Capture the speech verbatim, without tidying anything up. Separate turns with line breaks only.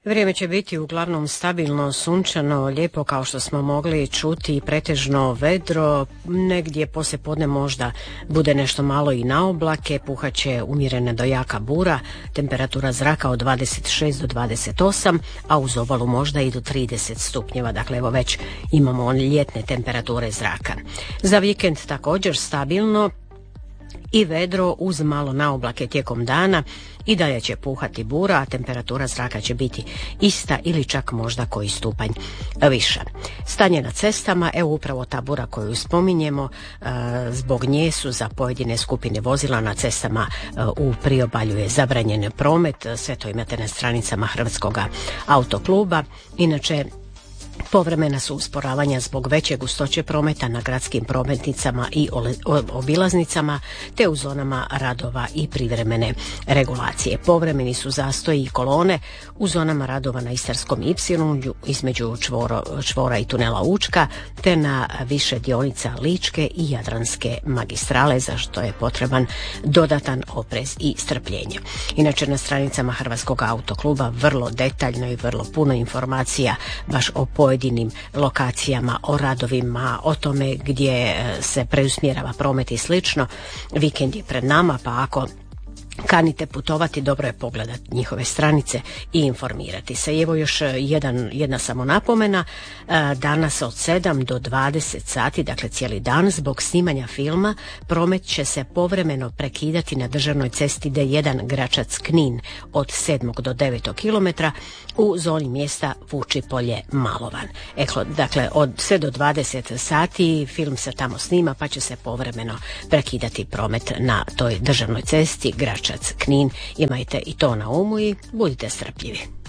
Vrijeme će biti uglavnom stabilno, sunčano, lijepo kao što smo mogli čuti, pretežno vedro, negdje poslije podne možda bude nešto malo i na oblake, puhaće umjerena do jaka bura, temperatura zraka od dvadeset šest do dvadeset osam, a uz obalu možda i do trideset stupnjeva, dakle evo već imamo one ljetne temperature zraka. Za vikend također stabilno i vedro uz malo naoblake tijekom dana, i dalje će puhati bura, a temperatura zraka će biti ista ili čak možda koji stupanj više. Stanje na cestama, evo upravo ta bura koju spominjemo, zbog nje su za pojedine skupine vozila na cestama u priobalju je zabranjen promet, sve to imate na stranicama Hrvatskog autokluba. Inače, povremena su usporavanja zbog veće gustoće prometa na gradskim prometnicama i obilaznicama, te u zonama radova i privremene regulacije. Povremeni su zastoji i kolone u zonama radova na Istarskom ipsilonu između čvoro, čvora i tunela Učka, te na više dionica Ličke i Jadranske magistrale, za što je potreban dodatan oprez i strpljenje. Inače, na stranicama Hrvatskog autokluba vrlo detaljno i vrlo puno informacija baš o pojedinim lokacijama, o radovima, o tome gdje se preusmjerava promet i slično. Vikend je pred nama, pa ako kanite putovati, dobro je pogledati njihove stranice i informirati se. I evo još jedan, jedna samo napomena, danas od sedam do dvadeset sati, dakle cijeli dan, zbog snimanja filma, promet će se povremeno prekidati na državnoj cesti D jedan Gračac-Knin od sedmog do devetog kilometra u zoni mjesta Vučipolje Malovan. Eko, dakle, od sedam do dvadeset sati film se tamo snima, pa će se povremeno prekidati promet na toj državnoj cesti Gračac Knin. Imajte i to na umu i budite strpljivi.